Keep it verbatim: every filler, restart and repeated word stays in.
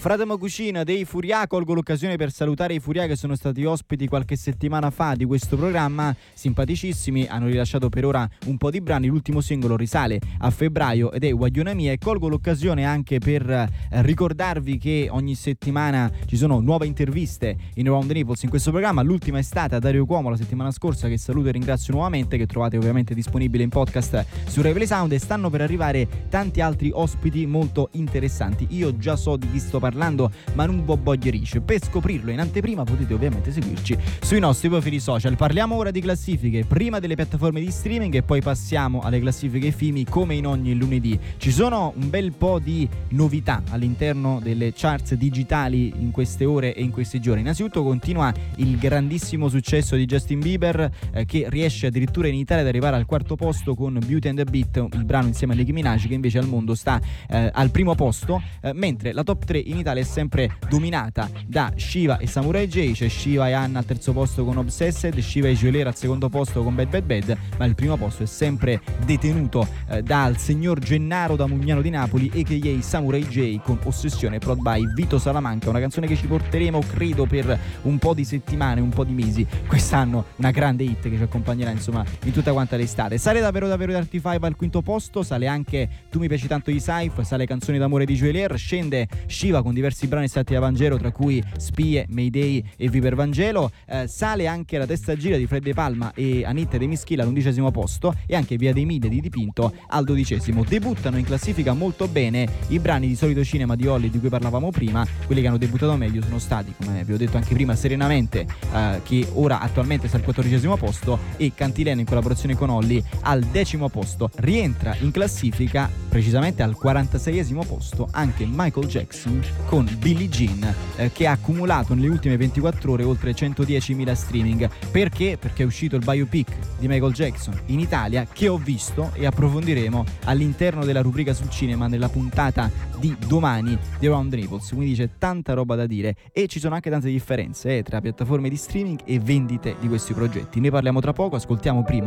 Fratemo Cucina dei Furia, colgo l'occasione per salutare i Furia che sono stati ospiti qualche settimana fa di questo programma, simpaticissimi, hanno rilasciato per ora un po' di brani, l'ultimo singolo risale a febbraio ed è Guagliona Mia, e colgo l'occasione anche per eh, ricordarvi che ogni settimana ci sono nuove interviste in Around the Naples in questo programma. L'ultima è stata Dario Cuomo la settimana scorsa, che saluto e ringrazio nuovamente, che trovate ovviamente disponibile in podcast su Rai Play Sound, e stanno per arrivare tanti altri ospiti molto interessanti. Io già so di chi sto parlando, ma non vi voglio rice. Per scoprirlo in anteprima potete ovviamente seguirci sui nostri profili social. Parliamo ora di classifiche, prima delle piattaforme di streaming e poi passiamo alle classifiche F I M I come in ogni lunedì. Ci sono un bel po' di novità all'interno delle charts digitali in queste ore e in questi giorni. Innanzitutto continua il grandissimo successo di Justin Bieber, eh, che riesce addirittura in Italia ad arrivare al quarto posto con Beauty and the Beat, il brano insieme a Nicki Minaj, che invece al mondo sta eh, al primo posto, eh, mentre la top tre in Italia è sempre dominata da Shiva e Samurai J. C'è Shiva e Anna al terzo posto con Obsessed, Shiva e Joelera al secondo posto con Bad Bad Bad, ma il primo posto è sempre detenuto eh, dal signor Gennaro da Mugnano di Napoli, a k a. Samurai J, con Ossessione, prod by Vito Salamanca, una canzone che ci porteremo credo per un po' di settimane, un po' di mesi quest'anno, una grande hit che ci accompagnerà insomma in tutta quanta l'estate. Sale davvero davvero da Artifive al quinto posto, sale anche Tu mi piaci tanto di Saif, sale Canzoni d'amore di Joelier, scende Shiva con diversi brani estratti da Vangelo, tra cui Spie, Mayday e Viper Vangelo, eh, sale anche La testa gira di Fred De Palma e Anitta De Mischila all'undicesimo posto, e anche Via dei Mille di Dipinto al dodicesimo. Debuttano in classifica molto bene i brani di Solito Cinema di Holly di cui parlavamo prima. Quelli che hanno debuttato meglio sono stati, come vi ho detto anche prima, Serenamente, eh, che ora attualmente sta al quattordicesimo posto, e Cantilena in collaborazione con Holly al decimo posto. Rientra in classifica precisamente al quarantaseiesimo posto anche Michael Jackson con Billie Jean, eh, che ha accumulato nelle ultime ventiquattro ore oltre centodiecimila streaming. Perché? Perché è uscito il biopic di Michael Jackson in Italia, che ho visto e approfondiremo all'interno della rubrica sul cinema nella puntata di domani di Around the Naples, quindi c'è tanta roba da dire e ci sono anche tante differenze eh, tra piattaforme di streaming e vendite di questi progetti. Ne parliamo tra poco, ascoltiamo prima